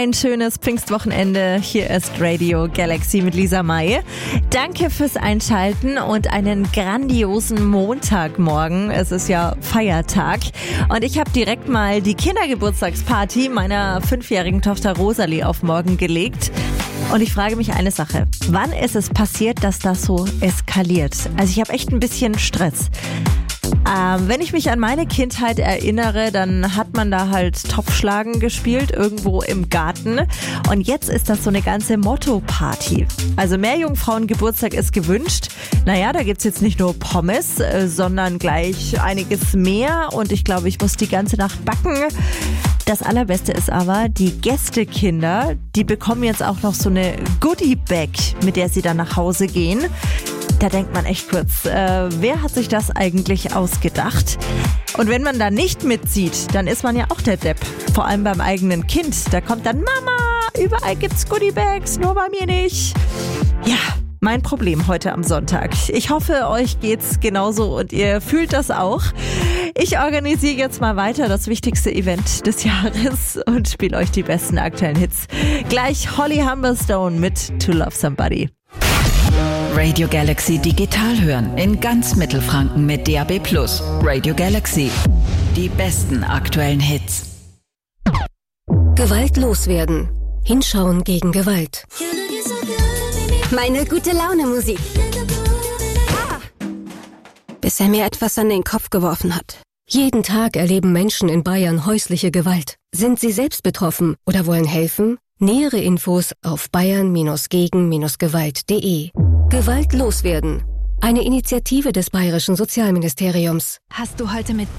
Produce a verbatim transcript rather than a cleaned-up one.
ein schönes Pfingstwochenende. Hier ist Radio Galaxy mit Lisa May. Danke fürs Einschalten und einen grandiosen Montagmorgen. Es ist ja Feiertag und ich habe direkt mal die Kindergeburtstagsparty meiner fünfjährigen Tochter Rosalie auf morgen gelegt. Und ich frage mich eine Sache. Wann ist es passiert, dass das so eskaliert? Also ich habe echt ein bisschen Stress. Ähm, wenn ich mich an meine Kindheit erinnere, dann hat man da halt Topfschlagen gespielt, irgendwo im Garten. Und jetzt ist das so eine ganze Motto-Party. Also Meerjungfrauengeburtstag ist gewünscht. Naja, da gibt's jetzt nicht nur Pommes, äh, sondern gleich einiges mehr. Und ich glaube, ich muss die ganze Nacht backen. Das Allerbeste ist aber, die Gästekinder, die bekommen jetzt auch noch so eine Goodie-Bag, mit der sie dann nach Hause gehen. Da denkt man echt kurz, äh, wer hat sich das eigentlich ausgedacht? Und wenn man da nicht mitzieht, dann ist man ja auch der Depp. Vor allem beim eigenen Kind. Da kommt dann Mama, überall gibt's Goodiebags, nur bei mir nicht. Ja, mein Problem heute am Sonntag. Ich hoffe, euch geht's genauso und ihr fühlt das auch. Ich organisiere jetzt mal weiter das wichtigste Event des Jahres und spiele euch die besten aktuellen Hits. Gleich Holly Humberstone mit To Love Somebody. Radio Galaxy digital hören in ganz Mittelfranken mit D A B plus. Radio Galaxy. Die besten aktuellen Hits. Gewalt loswerden. Hinschauen gegen Gewalt. Meine gute Laune Musik. Ah. Bis er mir etwas an den Kopf geworfen hat. Jeden Tag erleben Menschen in Bayern häusliche Gewalt. Sind sie selbst betroffen oder wollen helfen? Nähere Infos auf bayern gegen gewalt punkt de. Gewalt loswerden. Eine Initiative des Bayerischen Sozialministeriums. Hast du heute mit